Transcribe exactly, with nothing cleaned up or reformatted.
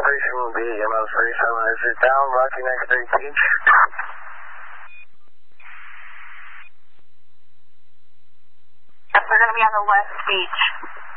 Operation B, M L thirty-seven, is it down, Rocky next three Peach? Yep, we're going to be on the west beach.